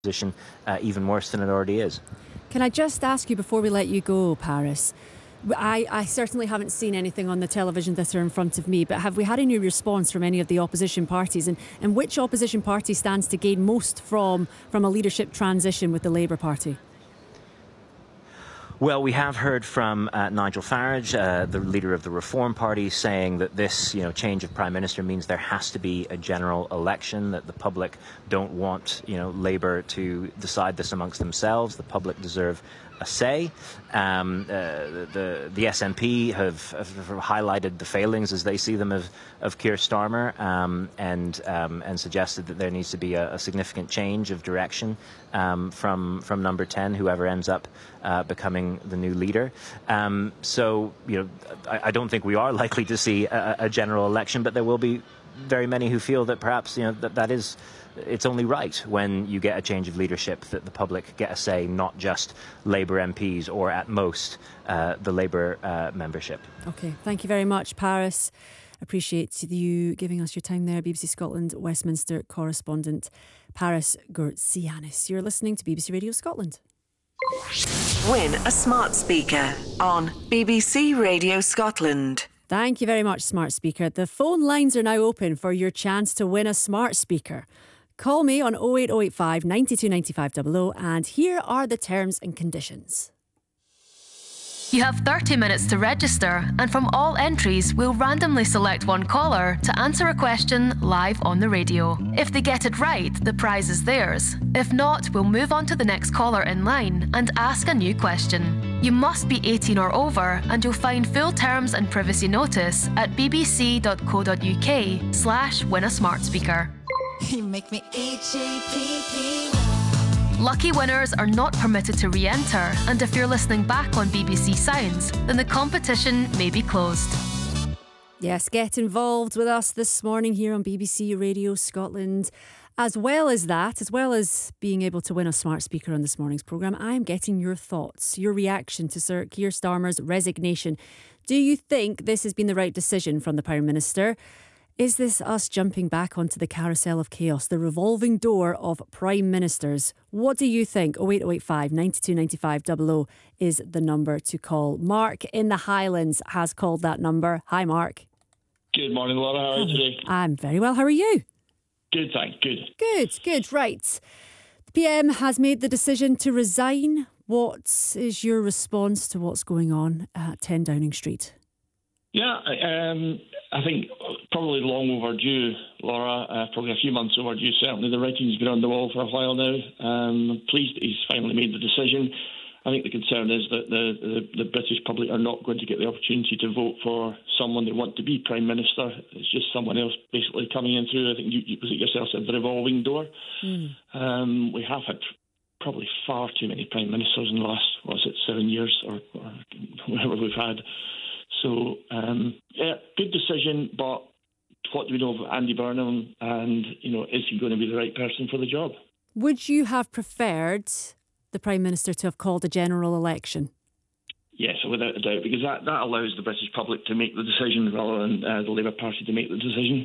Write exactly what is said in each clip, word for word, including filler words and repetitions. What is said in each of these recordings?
position uh, even worse than it already is. Can I just ask you before we let you go, Paris? I, I certainly haven't seen anything on the television that are in front of me, but have we had any response from any of the opposition parties? And, and which opposition party stands to gain most from, from a leadership transition with the Labour Party? Well, we have heard from uh, Nigel Farage, uh, the leader of the Reform Party, saying that this, you know, change of Prime Minister means there has to be a general election, that the public don't want, you know, Labour to decide this amongst themselves. The public deserve a say. Um, uh, the the S N P have, have highlighted the failings as they see them of, of Keir Starmer um, and um, and suggested that there needs to be a, a significant change of direction um, from from Number ten, whoever ends up uh, becoming the new leader. Um, so, you know, I, I don't think we are likely to see a, a general election, but there will be very many who feel that perhaps, you know, that that is, it's only right when you get a change of leadership that the public get a say, not just Labour M Ps or at most uh, the Labour uh, membership. OK, thank you very much, Paris. Appreciate you giving us your time there, B B C Scotland Westminster correspondent Paris Gourtsianis. You're listening to B B C Radio Scotland. Win a smart speaker on B B C Radio Scotland. Thank you very much, smart speaker. The phone lines are now open for your chance to win a smart speaker. Call me on oh eight oh eight five, nine two nine five hundred and here are the terms and conditions. You have thirty minutes to register, and from all entries, we'll randomly select one caller to answer a question live on the radio. If they get it right, the prize is theirs. If not, we'll move on to the next caller in line and ask a new question. You must be eighteen or over, and you'll find full terms and privacy notice at bbc.co.uk slash win a smart speaker. You make me H A P P. Lucky winners are not permitted to re-enter, and if you're listening back on B B C Sounds, then the competition may be closed. Yes, get involved with us this morning here on B B C Radio Scotland. As well as that, as well as being able to win a smart speaker on this morning's programme, I am getting your thoughts, your reaction to Sir Keir Starmer's resignation. Do you think this has been the right decision from the Prime Minister? Is this us jumping back onto the carousel of chaos, the revolving door of Prime Ministers? What do you think? oh eight oh eight five, nine two nine five hundred is the number to call. Mark in the Highlands has called that number. Hi, Mark. Good morning, Laura. How are you today? I'm very well. How are you? Good, thanks. Good. Good, good. Right. The P M has made the decision to resign. What is your response to what's going on at ten Downing Street? Yeah, um, I think probably long overdue, Laura, uh, probably a few months overdue. Certainly the writing's been on the wall for a while now. Um, I'm pleased that he's finally made the decision. I think the concern is that the, the, the British public are not going to get the opportunity to vote for someone they want to be Prime Minister. It's just someone else basically coming in through, I think you, you was it yourself said, the revolving door. Mm. Um, we have had probably far too many Prime Ministers in the last, what is it, seven years or, or whatever we've had. So, um, yeah, good decision, but what do we know of Andy Burnham, and, you know, is he going to be the right person for the job? Would you have preferred the Prime Minister to have called a general election? Yes, without a doubt, because that, that allows the British public to make the decision rather than uh, the Labour Party to make the decision.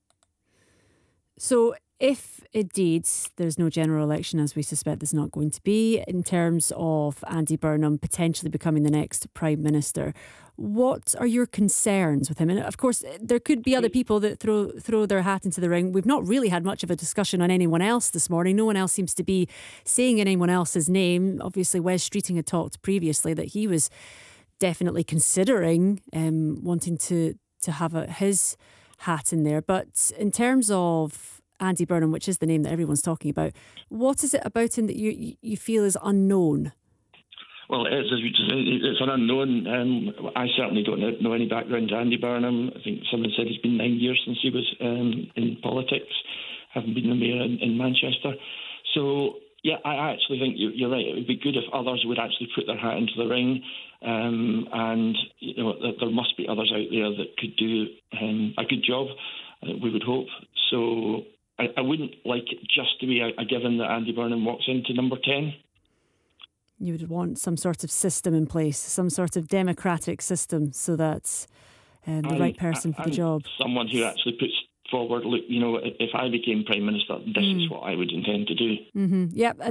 So if indeed there's no general election, as we suspect there's not going to be, in terms of Andy Burnham potentially becoming the next Prime Minister, what are your concerns with him? And of course, there could be other people that throw throw their hat into the ring. We've not really had much of a discussion on anyone else this morning. No one else seems to be saying anyone else's name. Obviously, Wes Streeting had talked previously that he was definitely considering um, wanting to, to have a, his hat in there. But in terms of Andy Burnham, which is the name that everyone's talking about, what is it about him that you you feel is unknown? Well, it is, it's an unknown. Um, I certainly don't know any background to Andy Burnham. I think someone said it's been nine years since he was um, in politics, having been the mayor in, in Manchester. So, yeah, I actually think you're right. It would be good if others would actually put their hat into the ring. Um, and, you know, there must be others out there that could do um, a good job, uh, we would hope. So I, I wouldn't like it just to be a, a given that Andy Burnham walks into number ten. You would want some sort of system in place, some sort of democratic system, so that um, the and, right person for the job. Someone who actually puts forward, look, you know, if I became Prime Minister, this mm. is what I would intend to do. Mm-hmm. Yep.